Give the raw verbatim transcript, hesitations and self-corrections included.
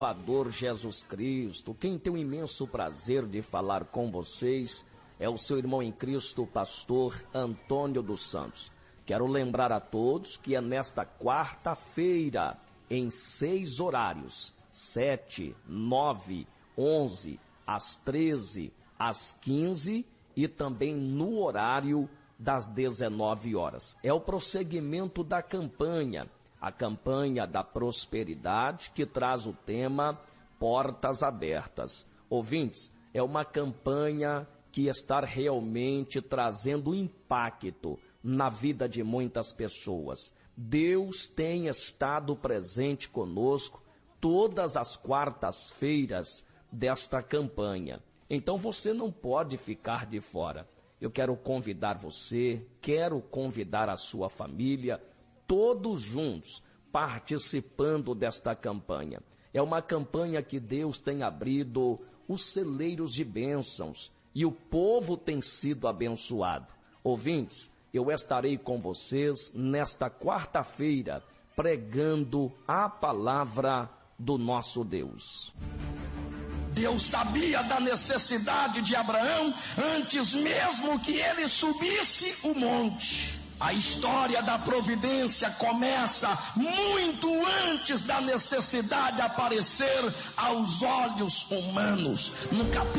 Salvador Jesus Cristo. Quem tem o imenso prazer de falar com vocês é o seu irmão em Cristo, pastor Antônio dos Santos. Quero lembrar a todos que é nesta quarta-feira, em seis horários, sete, nove, onze, às treze, às quinze e também no horário das dezenove horas. É o prosseguimento da campanha, a campanha da prosperidade, que traz o tema Portas Abertas. Ouvintes, é uma campanha que está realmente trazendo impacto na vida de muitas pessoas. Deus tem estado presente conosco todas as quartas-feiras desta campanha. Então você não pode ficar de fora. Eu quero convidar você, quero convidar a sua família, todos juntos, participando desta campanha. É uma campanha que Deus tem abrido os celeiros de bênçãos e o povo tem sido abençoado. Ouvintes, eu estarei com vocês nesta quarta-feira, pregando a palavra do nosso Deus. Deus sabia da necessidade de Abraão antes mesmo que ele subisse o monte. A história da providência começa muito antes da necessidade aparecer aos olhos humanos. No capítulo